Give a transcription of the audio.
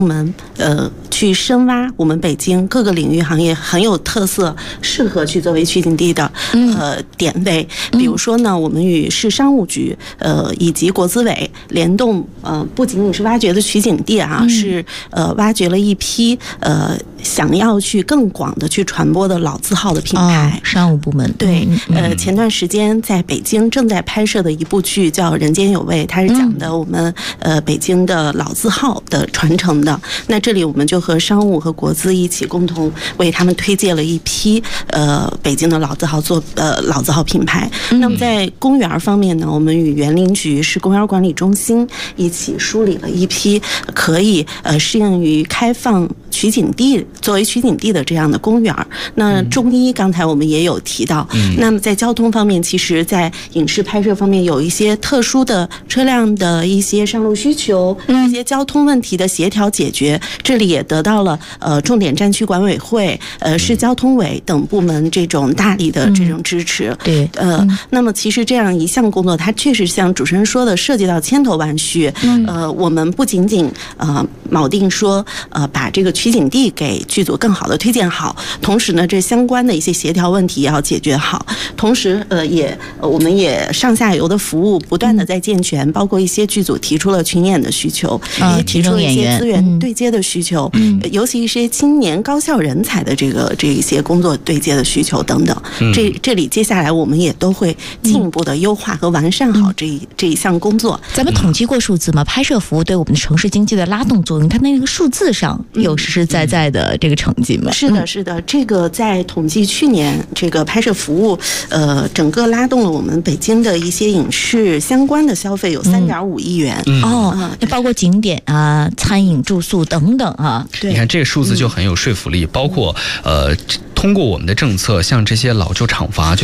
我们去深挖我们北京各个领域行业很有特色，适合去作为取景地的点位。比如说呢，我们与市商务局以及国资委联动，不仅仅是挖掘的取景地啊，是挖掘了一批想要去更广的去传播的老字号的品牌。 商务部门对，前段时间在北京正在拍摄的一部剧叫《人间有味》，它是讲的我们北京的老字号的传承的。那这里我们就和商务和国资一起共同为他们推荐了一批北京的老字号品牌。那么在公园方面呢，我们与园林局市公园管理中心一起梳理了一批可以适应于开放取景地作为取景地的这样的公园。那中医刚才我们也有提到，那么在交通方面，其实在影视拍摄方面有一些特殊的车辆的一些上路需求，一些交通问题的协调解决，这里也得到了重点战区管委会、市交通委等部门这种大力的这种支持。 对， 那么其实这样一项工作，它确实像主持人说的，涉及到千头万绪。我们不仅仅铆定说把这个取景地给剧组更好的推荐好，同时呢，这相关的一些协调问题也要解决好。同时我们也上下游的服务不断的在健全，包括一些剧组提出了群演的需求，也提出了一些资源对接的需求，尤其一些青年高校人才的这一些工作对接的需求等等。这里接下来我们也都会进一步的优化和完善好这一项工作。 咱们统计过数字吗？拍摄服务对我们的城市经济的拉动作用，它那个数字上有实实在在的这个成绩吗？ 是的，是的，这个在统计去年这个拍摄服务，整个拉动了我们北京的一些影视相关的消费有3.5亿元。 包括景点啊、餐饮、住宿等等啊。 你看这个数字就很有说服力，包括通过我们的政策，像这些老旧厂房